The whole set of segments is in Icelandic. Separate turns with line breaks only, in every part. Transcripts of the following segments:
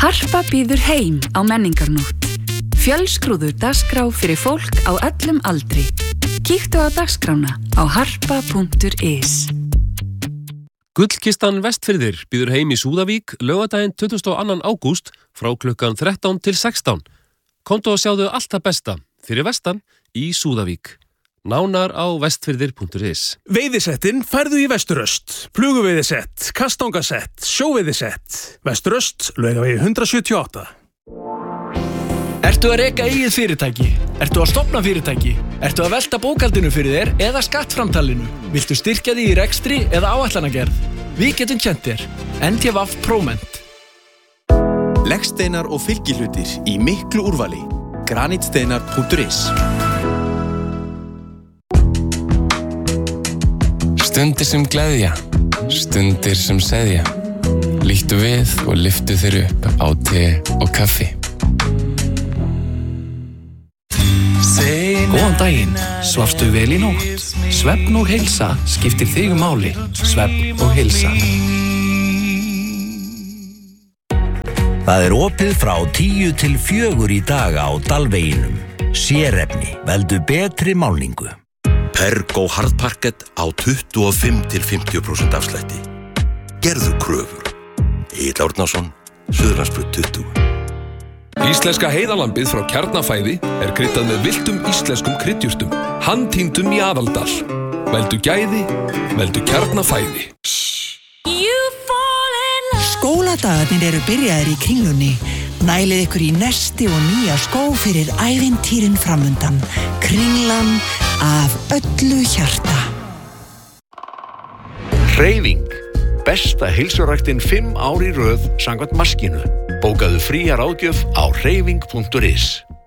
Harpa býður heim á menningarnótt. Fjölskrúður dagskrá fyrir fólk á öllum aldri. Kíktu á dagskrána á harpa.is.
Gullkistan Vestfirðir býður heim í Súðavík laugardaginn 22. ágúst frá klukkan 13 til 16. Komdu og sjáðu allt það besta fyrir vestan í Súðavík. Nánar á vestfirðir.is.
Veiðisettin færðu í Vesturöst. Fluguveiðisett, kastangasett, sjóveiðisett. Vesturöst, Laugavegi 178.
Ertu að reka eigið fyrirtæki? Ertu að stofna fyrirtæki? Ertu að velta bókhaldinu fyrir þér eða skattframtalinu? Viltu styrkja því í rekstri eða áætlanagerð? Við getum kennt þér. NTVAF Próment.
Leggsteinar og fylgihlutir í miklu úrvali. Granitsteinar.is.
Stundir sem gleðja, stundir sem seðja. Líttu við og lyftu þér upp á te og kaffi.
Góðan daginn, svafstu vel í nótt? Svefn og heilsa skiptir þig máli. Svefn og heilsa.
Það opið frá 10 til 4 í dag á Dalveginum. Sérefni, veldu betri málningu.
Pergo hardparkett á 25 til 50% afslætti. Gerðu kröfur. Egill Árnason, Suðurlandsbraut 20.
Íslenska heiðalambið frá Kjarnafæði kryddað með villtum íslenskum kryddjurtum, handtýndum í Aðaldal. Veldu gæði, veldu Kjarnafæði.
Skóladagarnir byrjaðir í Kringlunni. Nælið ykkur í nesti og nýja skó fyrir ævintýrin framundan. Kringlan af öllu hjarta.
Hreyfing. Besta heilsuræktin 5 ár í röð samkvæmt maskínu. Bókaðu fría ráðgjöf á hreyfing.is.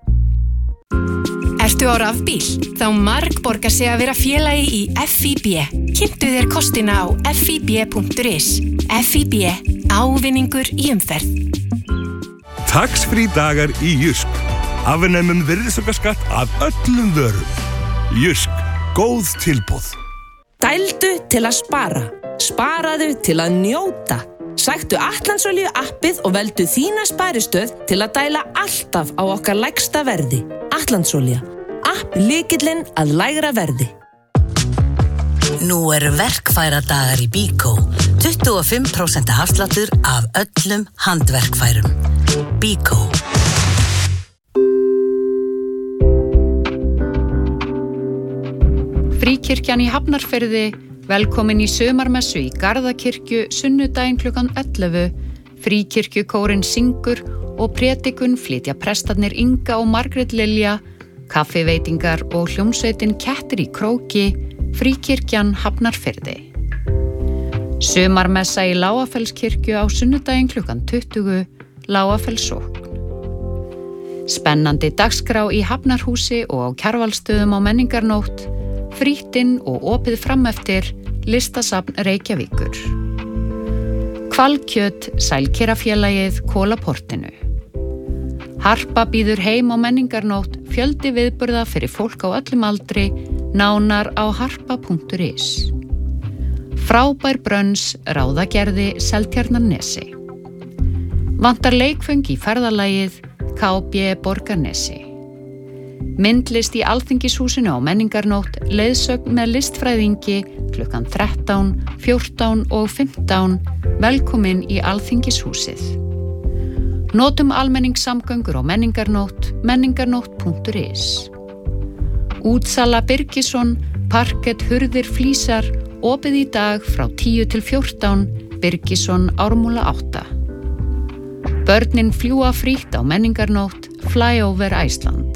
Ertu á rafbíl? Þá margborgar sig að vera félagi í FIB. Kynntu þér kostina á fib.is. FIB. Ávinningur í umferð.
Tax-free dagar í Jysk. Afnemum virðisaukaskatt af öllum vörum. Jysk. Góð tilboð.
Dældu til að spara. Sparaðu til að njóta. Sæktu Atlansolíu appið og veldu þína sparistöð til að dæla alltaf á okkar lægsta verði. Atlansolía. App lykillinn að lægra verði.
Nú verkfæradagar í Bíkó. 25% afsláttur af öllum handverkfærum. Bíkó.
Fríkirkjan í Hafnarfirði, velkomin í sumarmessu í Garðakirkju sunnudaginn klukkan 11. Fríkirkjukórinn syngur og prédikun flytja prestarnir Inga og Margrét Lilja, kaffiveitingar og hljómsveitin Kettir í Króki, Fríkirkjan Hafnarfirði. Sumarmessa í Lágafellskirkju á sunnudaginn klukkan 20, Lágafellssókn. Spennandi dagskrá í Hafnarhúsi og á Kjarvalsstöðum á menningarnótt, frítt inn og opið frameftir, listasafn Reykjavíkur. Hvalkjöt, Sælkerafélagið, Kolaportinu. Harpa býður heim á menningarnótt, fjöldi viðburða fyrir fólk á öllum aldri, nánar á harpa.is. Frábær brönns, ráðagerði, Seltjarnarnesi. Vantar leikföng í ferðalagið, KB Borgarnesi. Myndlist í Alþingishúsinu á menningarnótt, leiðsögn með listfræðingi klukkan 13, 14 og 15, velkomin í Alþingishúsið. Notum almenningssamgöngur á menningarnótt, menningarnótt.is. Útsala Birgisson, parkett, hurðir, flísar, opið í dag frá 10 til 14, Birgisson, Ármúla 8. Börnin fljúa frítt á menningarnótt, Flyover Iceland.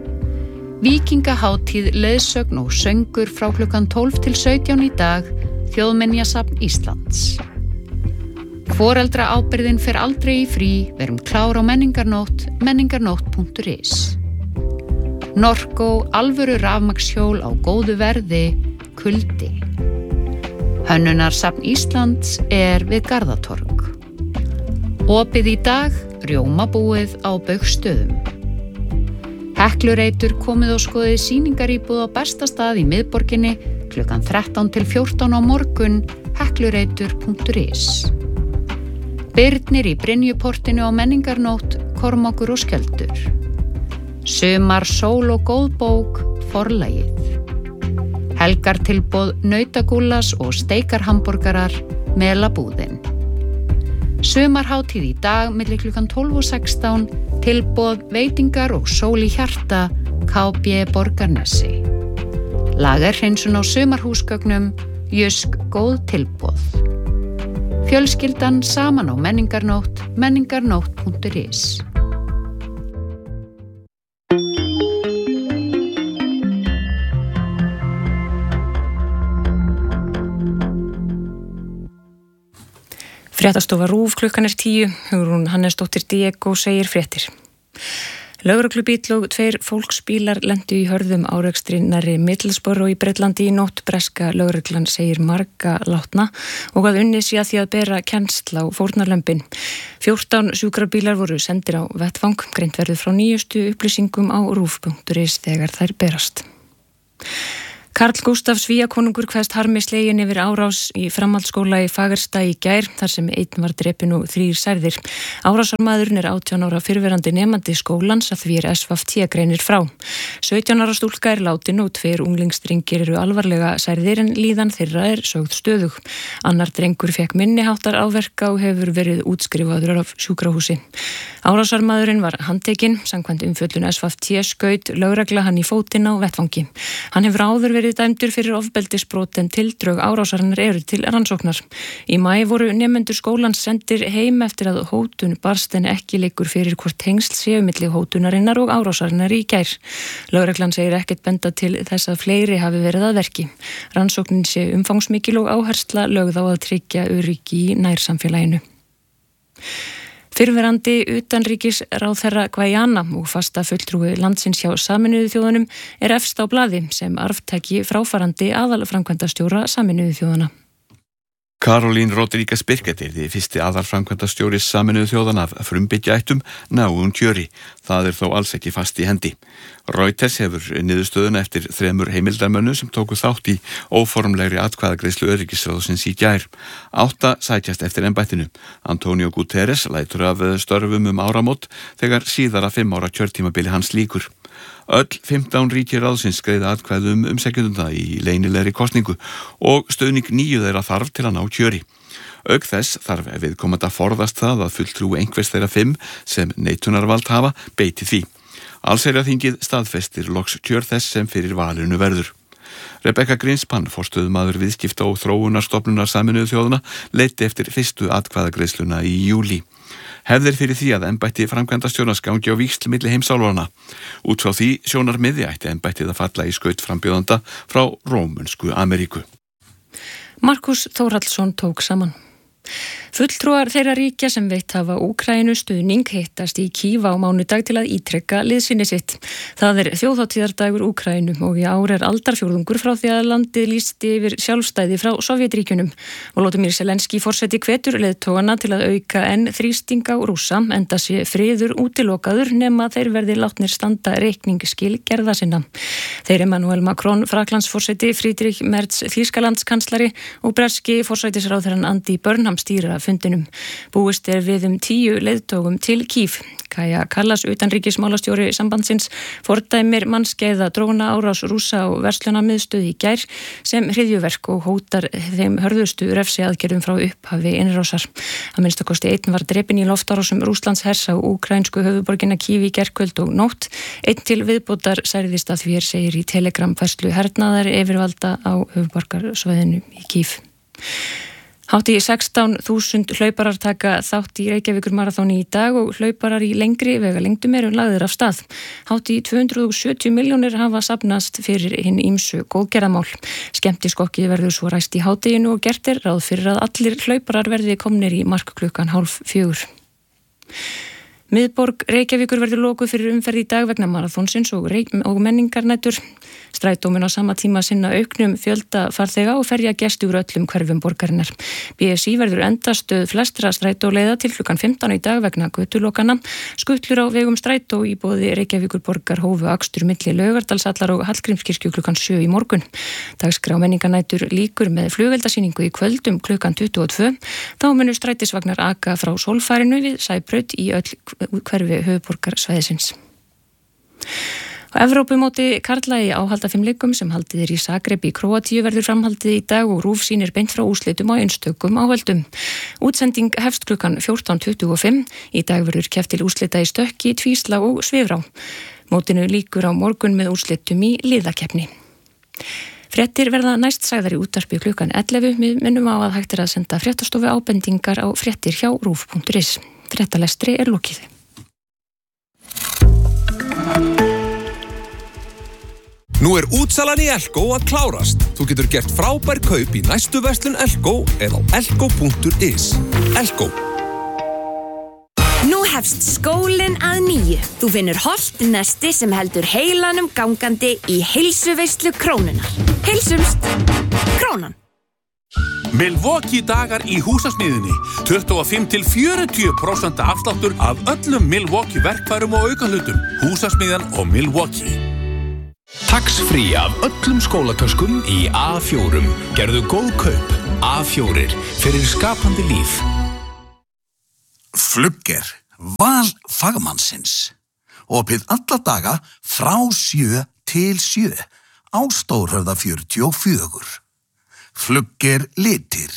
Víkingahátíð, leiðsögn og söngur frá klukkan 12 til 17 í dag, Þjóðminjasafn Íslands. Foreldraábyrgðin fer aldrei í frí, verum klár á menningarnótt, menningarnótt.is. Norco, alvöru rafmagnshjól á góðu verði, kuldi. Hönnunarsafn Íslands við Garðatorg. Opið í dag, rjómabúið á Baugstöðum. Heklureitur komið og skoðið sýningaríbúð á besta stað í miðborginni klukkan 13 til 14 á morgun, heklureitur.is. Birnir í Brynjuportinu á menningarnótt, Kormákur og Skjöldur. Sumar, sól og góð bók, Forlagið. Helgartilboð nautagúllas og steikarhamborgarar, Melabúðin. Sumarhátíð í dag milli klukkan 12 og 16, tilboð, veitingar og sól í hjarta, KB Borgarnesi. Lagerhreinsun á sumarhúsgögnum, Jysk góð tilboð. Fjölskyldan saman á menningarnótt, menningarnótt.is.
Fréttastofa RÚV klukkan 10, Hugrún Hannesdóttir Diego segir fréttir. Lögreglubíll og 2 fólksbílar lentu í hörðum árekstri nærri Middlesbrough í Bretlandi í nótt. Breska lögreglan segir marga látna og að unnið sé að því að bera kennsl á fórnarlömbin. 14 sjúkrabílar voru sendir á vettvang, greint verður frá nýjustu upplýsingum á rúv.is þegar þær berast. Karl Gústaf Svíakonungur kveðst harmi sleginn yfir árás í framhaldsskóla í Fagersta í gær, þar sem 1 var drepinn og 3 særðir. Árásarmaðurinn er 18 ára fyrrverandi nemandi skólans, að því er SVT greinir frá. 17 ára stúlka er látin og 2 unglingsdrengir eru alvarlega særðir en líðan þeirra er sögð stöðug. Annar drengur fekk minniháttar áverka og hefur verið útskrifaður af sjúkrahúsi. Árásarmaðurinn var handtekinn, samkvæmt umfjöllun SVT skaut lögregla hann í fótinn á vettvangi. Hann hefur áður verið dæmdur fyrir ofbeldisbrot en tildrög árásarinnar eru til rannsóknar. Í maí voru nemendur skólans sendir heim eftir að hótun barst en ekki liggur fyrir hvort tengsl séu milli hótunarinnar og árásarinnar í gær. Lögreglan segir ekkert benda til þess að fleiri hafi verið að verki. Rannsóknin sé umfangsmikil og áhersla lögð á að tryggja öryggi í nærsamfélaginu. Fyrrverandi utanríkisráðherra Gvæjana og fasta fulltrúi landsins hjá Sameinuðu þjóðunum er efst á blaði sem arftaki fráfarandi aðalframkvæmdastjóra Sameinuðu þjóðana.
Caroline Rodríguez Birkett er því fyrsti aðalframkvæmdastjóri Sameinuðu þjóðana af frumbyggjaættum náum kjöri. Það er þó alls ekki fast í hendi. Reuters hefur niðurstöðuna eftir 3 heimildarmönnum sem tóku þátt í óformlegri atkvæðagreiðslu öryggisráðsins í gær. 8 sækjast eftir embættinu. Antonio Guterres lætur af störfum áramót þegar síðara 5 ára kjörtímabili hans lýkur. Öll 15 ríki ráðsins greiða atkvæðum umsækjendum í leynilegri kosningu og stuðning 9 þeirra þarf til að ná kjöri. Auk þess þarf viðkomandi að forðast það að fulltrúi einhvers þeirra 5 sem neitunarvald hafa beiti því. Allsherjarþingið staðfestir loks kjör þess sem fyrir valinu verður. Rebecca Greenspan, forstöðumaður viðskipta og þróunarstofnunar Sameinuðu þjóðanna, leiddi eftir fyrstu atkvæðagreiðsluna í júlí. Hefðir fyrir því að embætti framkvæmdastjórans gangi á víxl milli heimsálfanna. Út frá því sjónarmiði ætti embættið að falla í skaut frambjóðanda frá Rómönsku Ameríku.
Markus Þórhallsson tók saman. Fulltrúar þeirra ríkja sem veitt hafa Úkraínu stuðning hittast í Kív á mánudag til að ítrekka liðsinni sitt. Það er þjóðhátíðardagur Úkraínu og í ár er aldarfjórðungur frá því að landið lýsti yfir sjálfstæði frá Sovétríkjunum. Volodymyr Zelenský forseti hvetur leiðtogana til að auka enn þrýsting á Rússa enda sé friður útilokaður nema þeir verði látnir standa reikningsskil gerða sinna. Þeir Emmanuel Macron, Frakklandsforseti, Friedrich Merz, Þýskalandskanslari og breski forsætisráðherrann Andy Burnham stýra fundinum. Búist er við 10 leiðtogum til Kív. Kaja Kallas, utanríkismálastjóri sambandsins, fordæmir mannskeiða dróna árás Rússa og verslunarmiðstöð í gær sem hryðjuverk og hótar þeim hörðustu refsiaðgerðum frá upphafi innrásar. Að minnstakosti 1 var drepinn í loftárásum Rússlandshers á úkraínsku höfuðborgina Kív í gærkvöld og nótt. 1 til viðbótar særðist að því segir í Telegram-færslu hernaðar yfirvalda á höfuðborgarsvæðinu í Kív. Hátt í 16.000 hlauparar taka þátt í Reykjavíkur maraþóni í dag og hlauparar í lengri vegalengdum eru lagðir af stað. Hátt í 270 milljónir hafa safnast fyrir hinn ýmsu góðgerðamál. Skemmtiskokkið verður svo ræst í hádeginu og gert er ráð fyrir að allir hlauparar verði komnir í mark klukkan 3:30. Miðborg Reykjavíkur verður lokuð fyrir umferð í dag vegna maraþonsins og menningarnætur. Strætó mun á sama tíma sinna auknum fjölda farþega og ferja gesti úr öllum hverfum borgarinnar. BSI verður endastöð flestra strætóleiða til klukkan 15 í dag vegna götulokana. Skutlur á vegum strætó í boði Reykjavíkurborgar hófu akstur milli Laugardalshallar og Hallgrímskirkju klukkan 7 í morgun. Dagskrá menningarnætur lýkur með flugeldasýningu í kvöldum klukkan 22. Þá munu strætisvagnar aka frá sólfarinu við Sæbraut í öll hverfi höfuðborgarsvæðisins. Á Evrópumóti karla í áhaldafimleikum sem haldið í Zagreb í Króatíu verður framhaldið í dag og RÚV sýnir beint frá úrslitum á einstökum áhöldum. Útsending hefst klukkan 14:25. Í dag verður keppt til úrslita í stökki, tvísla og svifrá. Mótinu lýkur á morgun með úrslitum í liðakeppni. Fréttir verða næst sagðar í útvarpi klukkan 11. Við minnum á að hægt að senda fréttastofu ábendingar á fréttir hjá rúv.is. Fréttalestri lokið.
Nú útsalan í Elko að klárast. Þú getur gert frábær kaup í næstu verslun Elko eða á elko.is. Elko.
Nú hefst skólinn að nýju. Þú finnur hollt nesti sem heldur heilanum gangandi í heilsuveislu Krónunnar. Heilsumst. Krónan.
Milwaukee dagar í húsasmiðinni. 25-40% afsláttur af öllum Milwaukee verkfærum og aukahlutum. Húsasmiðjan og Milwaukee.
Tax-free af öllum skólatöskum í A4. Gerðu góð kaup. A4 fyrir skapandi líf.
Flugger, val fagmannsins. Opið alla daga frá 7 til 7 á Stórhöfða 44. Flugger litir.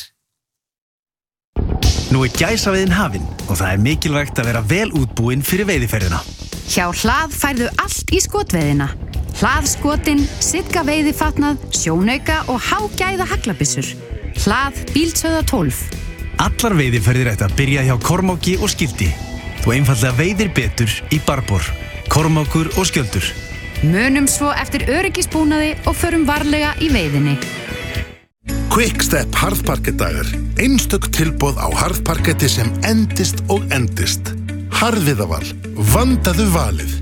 Nú gæsaveiðin hafin og það mikilvægt að vera vel útbúin fyrir veiðiferðina.
Hjá Hlað færðu allt í skotveiðina. Hlaðskotin, Sigga veiðifatnað, sjónauka og hágæða haglabissur. Hlað bíldsöða 12.
Allar veiðiferðir ættu að byrja hjá Kormáki og Skildi. Þú einfaldlega veiðir betur í Barbor, Kormákur og Skjöldur.
Munum svo eftir öryggisbúnaði og förum varlega í veiðinni.
Quickstep harðparkettdagar. Einstök tilboð á harðparketti sem endist og endist. Harðviðaval. Vandaðu valið.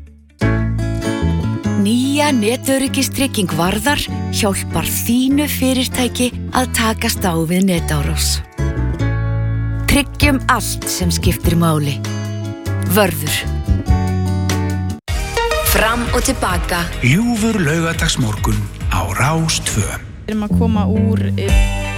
Nýja netöryggistryging Varðar hjálpar þínu fyrirtæki að takast á við netárás. Tryggjum allt sem skiptir máli. Vörður.
Fram og tilbaka.
Ljúfur laugardagsmorgun á Rás 2.
Við erum að koma úr